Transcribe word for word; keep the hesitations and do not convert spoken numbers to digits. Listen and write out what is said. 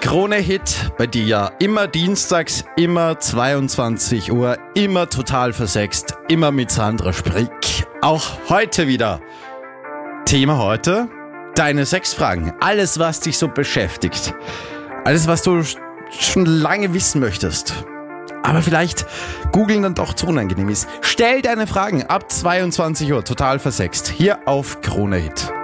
Krone Hit, bei dir ja immer dienstags, immer zweiundzwanzig Uhr, immer total versext, immer mit Sandra Sprick. Auch heute wieder. Thema heute, deine sechs Fragen. Alles, was dich so beschäftigt. Alles, was du schon lange wissen möchtest. Aber vielleicht googeln dann doch zu unangenehm ist. Stell deine Fragen ab zweiundzwanzig Uhr, total versext, hier auf Krone Hit.